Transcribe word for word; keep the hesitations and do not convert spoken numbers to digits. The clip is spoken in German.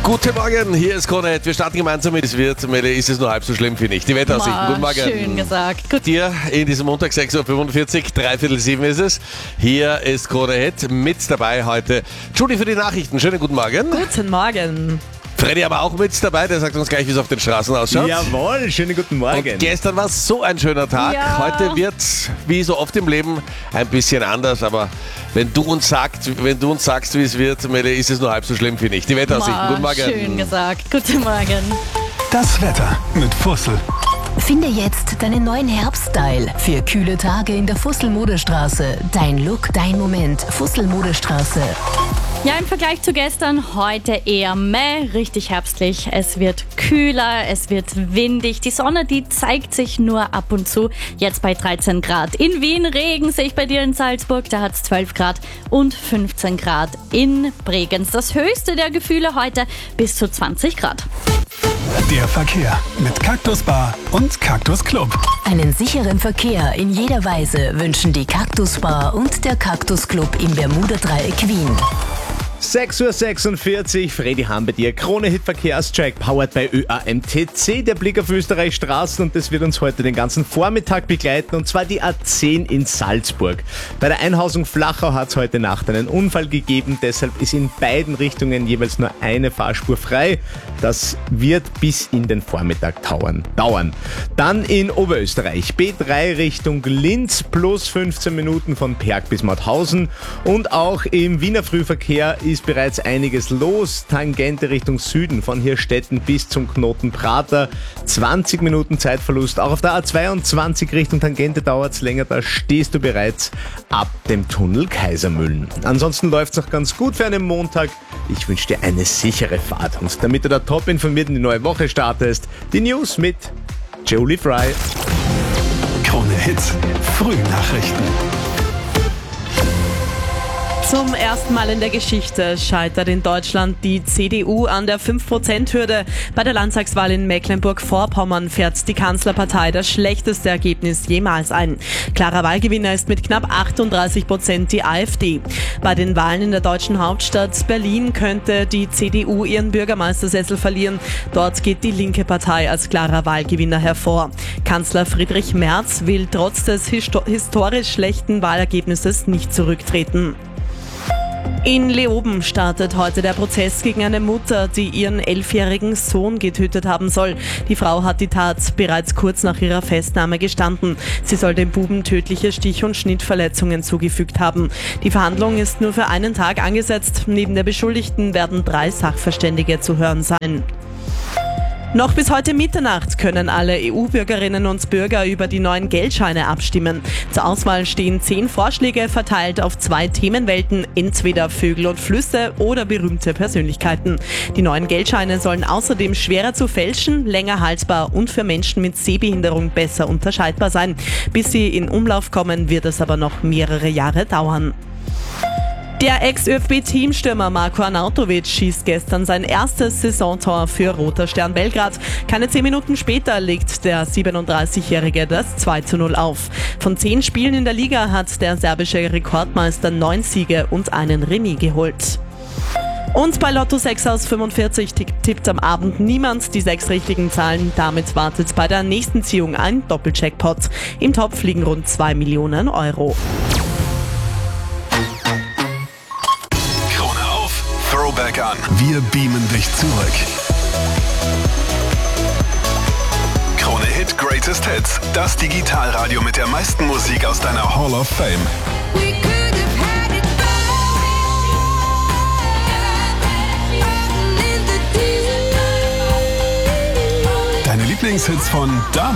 Guten Morgen, hier ist Krone. Wir starten gemeinsam mit Es wird. Melle, ist es nur halb so schlimm, finde ich. Die Wetteraussichten. Guten Morgen. Schön gesagt. Gut. Dir in diesem Montag sechs Uhr fünfundvierzig, dreiviertel sieben ist es. Hier ist Krone Hit. Mit dabei heute Judy für die Nachrichten. Schönen guten Morgen. Guten Morgen. Freddy aber auch mit dabei, der sagt uns gleich, wie es auf den Straßen ausschaut. Jawohl, schönen guten Morgen. Und gestern war so ein schöner Tag. Ja. Heute wird wie so oft im Leben ein bisschen anders, aber wenn du uns sagst, wenn du uns sagst, wie es wird, Melle, ist es nur halb so schlimm, finde ich. Die Wetteraussichten. Guten Morgen. Schön gesagt. Guten Morgen. Das Wetter mit Fussel. Finde jetzt deinen neuen Herbststyle für kühle Tage in der Fussel-Modestraße. Dein Look, dein Moment. Fussel-Modestraße. Ja, im Vergleich zu gestern heute eher meh, richtig herbstlich. Es wird kühler, es wird windig. Die Sonne, die zeigt sich nur ab und zu. Jetzt bei dreizehn Grad. In Wien Regen sehe ich bei dir in Salzburg, da hat es zwölf Grad und fünfzehn Grad in Bregenz. Das höchste der Gefühle heute bis zu zwanzig Grad. Der Verkehr mit Cactus Bar und Cactus Club. Einen sicheren Verkehr in jeder Weise wünschen die Cactus Bar und der Cactus Club im Bermuda-Dreieck Wien. sechs Uhr sechsundvierzig, Freddy Hahn bei dir. Krone-Hit Verkehrscheck, powered by Ö A M T C. Der Blick auf Österreichs Straßen und das wird uns heute den ganzen Vormittag begleiten. Und zwar die A zehn in Salzburg. Bei der Einhausung Flachau hat es heute Nacht einen Unfall gegeben. Deshalb ist in beiden Richtungen jeweils nur eine Fahrspur frei. Das wird bis in den Vormittag dauern. Dann in Oberösterreich. B drei Richtung Linz plus fünfzehn Minuten von Perg bis Mauthausen. Und auch im Wiener Frühverkehr ist bereits einiges los. Tangente Richtung Süden von Hirstetten bis zum Knoten Prater. zwanzig Minuten Zeitverlust. Auch auf der A zweiundzwanzig Richtung Tangente dauert es länger. Da stehst du bereits ab dem Tunnel Kaisermühlen. Ansonsten läuft es noch ganz gut für einen Montag. Ich wünsche dir eine sichere Fahrt. Und damit du da top informiert in die neue Woche startest, die News mit Jolie Fry. Krone Hits, Frühnachrichten. Zum ersten Mal in der Geschichte scheitert in Deutschland die C D U an der fünf Prozent Hürde. Bei der Landtagswahl in Mecklenburg-Vorpommern fährt die Kanzlerpartei das schlechteste Ergebnis jemals ein. Klarer Wahlgewinner ist mit knapp achtunddreißig Prozent die AfD. Bei den Wahlen in der deutschen Hauptstadt Berlin könnte die C D U ihren Bürgermeistersessel verlieren. Dort geht die linke Partei als klarer Wahlgewinner hervor. Kanzler Friedrich Merz will trotz des historisch schlechten Wahlergebnisses nicht zurücktreten. In Leoben startet heute der Prozess gegen eine Mutter, die ihren elfjährigen Sohn getötet haben soll. Die Frau hat die Tat bereits kurz nach ihrer Festnahme gestanden. Sie soll dem Buben tödliche Stich- und Schnittverletzungen zugefügt haben. Die Verhandlung ist nur für einen Tag angesetzt. Neben der Beschuldigten werden drei Sachverständige zu hören sein. Noch bis heute Mitternacht können alle E U-Bürgerinnen und Bürger über die neuen Geldscheine abstimmen. Zur Auswahl stehen zehn Vorschläge verteilt auf zwei Themenwelten, entweder Vögel und Flüsse oder berühmte Persönlichkeiten. Die neuen Geldscheine sollen außerdem schwerer zu fälschen, länger haltbar und für Menschen mit Sehbehinderung besser unterscheidbar sein. Bis sie in Umlauf kommen, wird es aber noch mehrere Jahre dauern. Der Ex-Ö F B-Teamstürmer Marko Arnautovic schießt gestern sein erstes Saisontor für Roter Stern Belgrad. Keine zehn Minuten später legt der siebenunddreißigjährige das zwei zu null auf. Von zehn Spielen in der Liga hat der serbische Rekordmeister neun Siege und einen Remis geholt. Und bei Lotto sechs aus fünfundvierzig tippt am Abend niemand die sechs richtigen Zahlen. Damit wartet bei der nächsten Ziehung ein Doppeljackpot. Im Topf liegen rund zwei Millionen Euro. Throwback an. Wir beamen dich zurück. Krone Hit Greatest Hits. Das Digitalradio mit der meisten Musik aus deiner Hall of Fame. Deine Lieblingshits von damals.